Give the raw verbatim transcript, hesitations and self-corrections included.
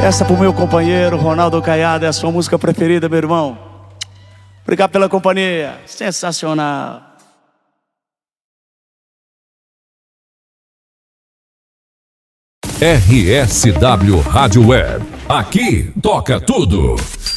Essa pro meu companheiro Ronaldo Caiado, é a sua música preferida, meu irmão. Obrigado pela companhia, sensacional. R S W Rádio Web, aqui toca tudo.